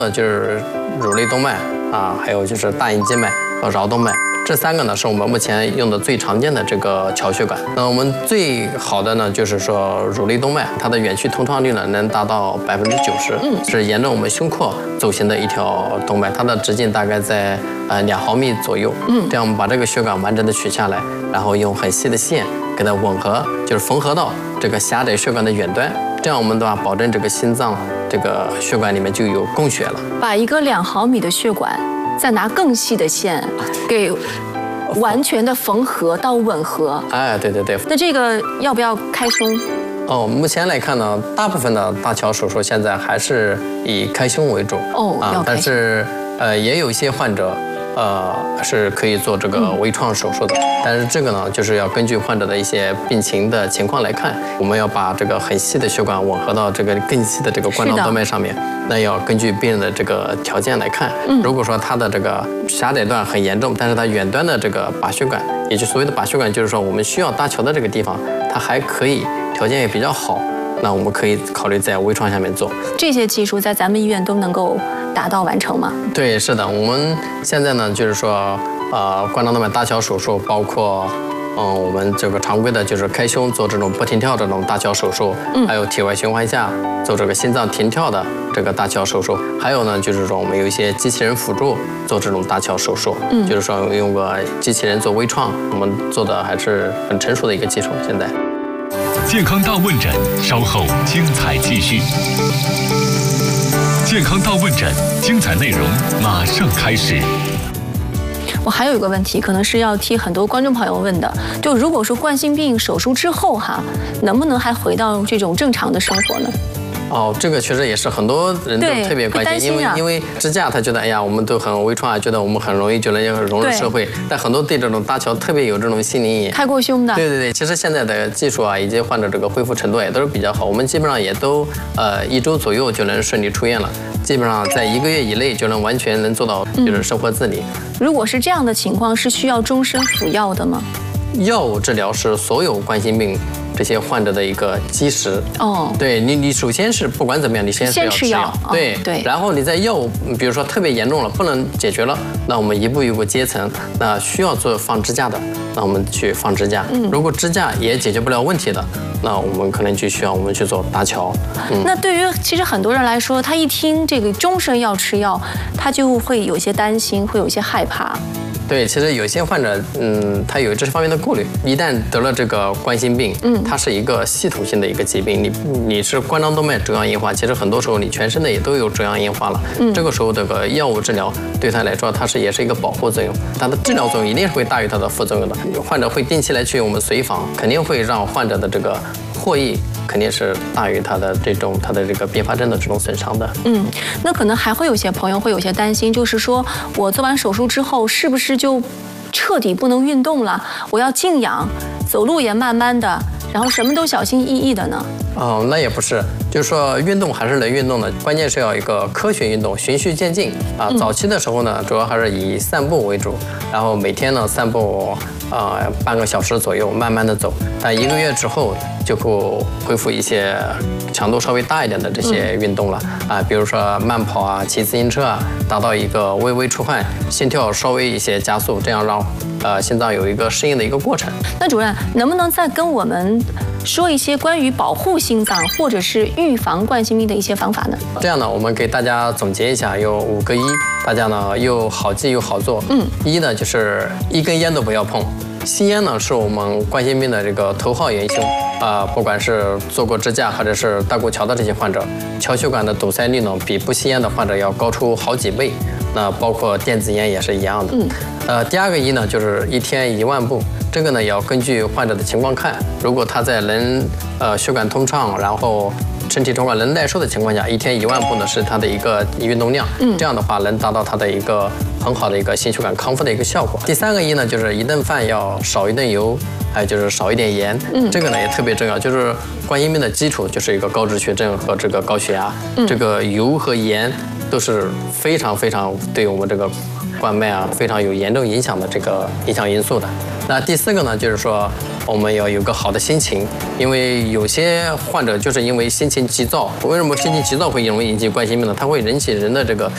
就是乳类动脉啊，还有就是大隐肌脉和桡动脉。这3个呢是我们目前用的最常见的这个桥血管。那我们最好的呢就是说乳类动脉，它的远区通畅率呢能达到90%，是沿着我们胸廓走行的一条动脉，它的直径大概在2毫米左右。这样我们把这个血管完整的取下来，然后用很细的线给它吻合，就是缝合到这个狭窄血管的远端。这样我们的话，保证这个心脏这个血管里面就有供血了。 把一个2毫米的血管，再拿更细的线给完全的缝合到吻合。 哎，对。 那这个要不要开胸？ 目前来看呢，大部分的搭桥手术现在还是以开胸为主。但是也有一些患者。是可以做这个微创手术的，但是这个呢，就是要根据患者的一些病情的情况来看，我们要把这个很细的血管吻合到这个更细的这个冠状动脉上面，那要根据病人的这个条件来看。如果说他的这个狭窄段很严重，但是他远端的这个靶血管，也就所谓的靶血管，就是说我们需要搭桥的这个地方，它还可以条件也比较好，那我们可以考虑在微创下面做。这些技术在咱们医院都能够达到完成吗？ 对，是的，我们现在呢，就是说，冠状动脉搭桥手术，包括，我们这个常规的就是开胸做这种不停跳这种搭桥手术，还有体外循环下做这个心脏停跳的这个搭桥手术，还有呢，就是说我们有一些机器人辅助做这种搭桥手术，就是说用个机器人做微创，我们做的还是很成熟的一个技术。现在， 健康大问诊稍后精彩继续。健康大问诊，精彩内容马上开始。 我还有一个问题，可能是要替很多观众朋友问的，就如果说冠心病手术之后能不能还回到这种正常的生活呢？ 这个确实也是很多人都特别关心，因为支架他觉得，哎呀，我们都很微创觉得我们很容易就能融入社会，但很多对这种搭桥特别有这种心理阴影。 开过胸的， 对，其实现在的技术以及患者这个恢复程度也都是比较好，我们基本上也都1周左右就能顺利出院了，基本上在1个月以内就能完全能做到就是生活自理。 如果是这样的情况，是需要终身服药的吗？ 药物治疗是所有冠心病这些患者的一个基石。对你首先是不管怎么样，你先是要吃药，对，然后你在药物，比如说特别严重了不能解决了，那我们一步一步阶层，那需要做放支架的，那我们去放支架。如果支架也解决不了问题的，那我们可能就需要我们去做搭桥。 那对于其实很多人来说，他一听这个终身要吃药，他就会有些担心，会有些害怕。 对，其实有些患者，他有这方面的顾虑。一旦得了这个冠心病，它是一个系统性的一个疾病，你是冠状动脉粥样硬化，其实很多时候你全身的也都有粥样硬化了。这个时候这个药物治疗对他来说，它也是一个保护作用，它的治疗作用一定是会大于它的副作用的。患者会定期来去我们随访，肯定会让患者的这个获益肯定是大于他的这个并发症的这种损伤的。 那可能还会有些朋友会有些担心，就是说我做完手术之后是不是就彻底不能运动了？我要静养，走路也慢慢的，然后什么都小心翼翼的呢？ 那也不是，就是说运动还是能运动的，关键是要一个科学运动，循序渐进早期的时候呢，主要还是以散步为主，然后每天呢散步半个小时左右，慢慢的走。但1个月之后就会恢复一些强度稍微大一点的这些运动了比如说慢跑骑自行车达到一个微微出汗，心跳稍微一些加速，这样让心脏有一个适应的一个过程。 那主任能不能再跟我们说一些关于保护心脏或者是预防冠心病的一些方法呢？ 这样呢，我们给大家总结一下，有5个1，大家呢又好记又好做。一呢就是1根烟都不要碰。吸烟呢是我们冠心病的这个头号元凶不管是做过支架或者是搭过桥的这些患者，桥血管的堵塞率呢比不吸烟的患者要高出好几倍。那包括电子烟也是一样的。第2个1呢就是1天1万步，这个呢也要根据患者的情况看，如果他在能血管通畅，然后身体状况能耐受的情况下，1天1万步呢是它的一个运动量，这样的话能达到它的一个很好的一个心血管康复的一个效果。第3个1呢就是1顿饭要少1顿油，还有就是少一点盐，这个呢也特别重要，就是冠心病的基础就是一个高脂血症和这个高血压，这个油和盐都是非常非常对我们这个冠脉非常有严重影响的这个影响因素的。那第4个呢，就是说我们要有个好的心情，因为有些患者就是因为心情急躁。为什么心情急躁会容易引起冠心病呢？它会引起人的这个